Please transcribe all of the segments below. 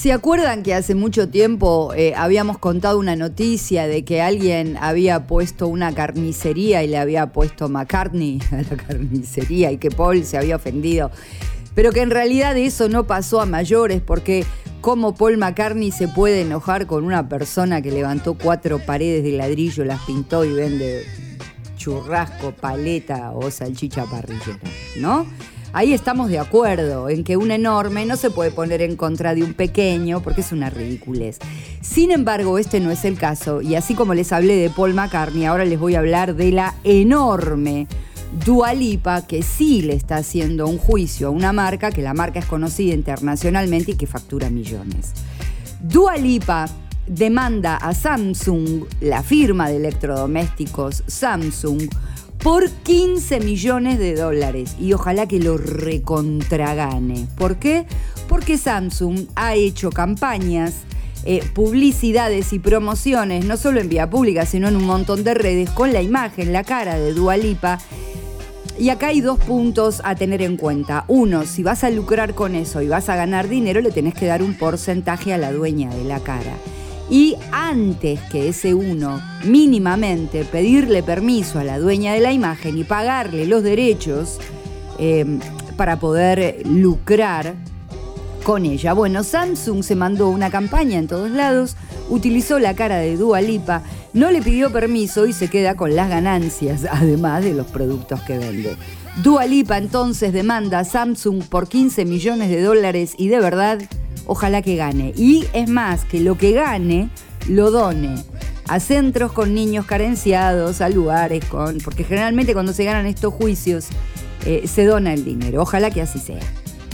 ¿Se acuerdan que hace mucho tiempo habíamos contado una noticia de que alguien había puesto una carnicería y le había puesto McCartney a la carnicería y que Paul se había ofendido? Pero que en realidad eso no pasó a mayores, porque ¿cómo Paul McCartney se puede enojar con una persona que levantó 4 paredes de ladrillo, las pintó y vende churrasco, paleta o salchicha parrillera, ¿no? Ahí estamos de acuerdo en que un enorme no se puede poner en contra de un pequeño porque es una ridiculez. Sin embargo, este no es el caso, y así como les hablé de Paul McCartney, ahora les voy a hablar de la enorme Dua Lipa, que sí le está haciendo un juicio a una marca, que la marca es conocida internacionalmente y que factura millones. Dua Lipa demanda a Samsung, la firma de electrodomésticos Samsung, por $15 millones y ojalá que lo recontragane. ¿Por qué? Porque Samsung ha hecho campañas, publicidades y promociones, no solo en vía pública, sino en un montón de redes, con la imagen, la cara de Dua Lipa. Y acá hay 2 puntos a tener en cuenta. Uno, si vas a lucrar con eso y vas a ganar dinero, le tenés que dar un porcentaje a la dueña de la cara. Y antes que ese uno, mínimamente pedirle permiso a la dueña de la imagen y pagarle los derechos para poder lucrar con ella. Bueno, Samsung se mandó una campaña en todos lados, utilizó la cara de Dua Lipa, no le pidió permiso y se queda con las ganancias, además de los productos que vende. Dua Lipa entonces demanda a Samsung por $15 millones y de verdad, ojalá que gane. Y es más, que lo que gane lo done a centros con niños carenciados, a lugares porque generalmente cuando se ganan estos juicios se dona el dinero. Ojalá que así sea.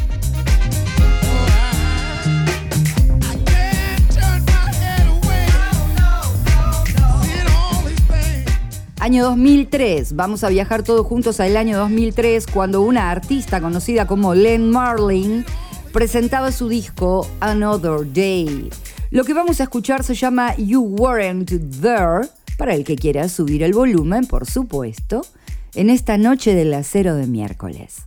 Año 2003, vamos a viajar todos juntos al año 2003, cuando una artista conocida como Len Marlin presentaba su disco Another Day. Lo que vamos a escuchar se llama You Weren't There, para el que quiera subir el volumen, por supuesto, en esta noche del acero de miércoles.